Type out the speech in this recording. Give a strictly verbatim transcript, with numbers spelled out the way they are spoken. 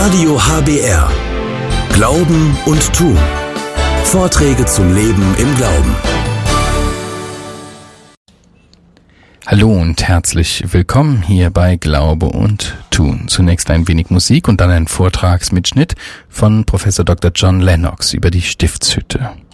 Radio H B R. Glauben und Tun. Vorträge zum Leben im Glauben. Hallo und herzlich willkommen hier bei Glaube und Tun. Zunächst ein wenig Musik und dann ein Vortragsmitschnitt von Professor Doktor John Lennox über die Stiftshütte.